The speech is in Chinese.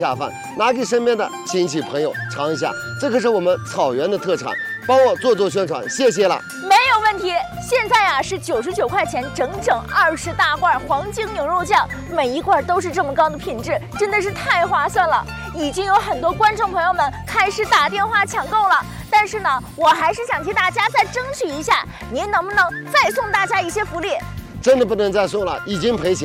下饭，拿给身边的亲戚朋友尝一下，这可是我们草原的特产，帮我做宣传，谢谢了。 没有问题。现在啊是99块钱，整整20大罐黄金牛肉酱，每一罐都是这么高的品质，真的是太划算了。已经有很多观众朋友们开始打电话抢购了，但是呢，我还是想替大家再争取一下，您能不能再送大家一些福利？ 真的不能再送了，已经赔钱。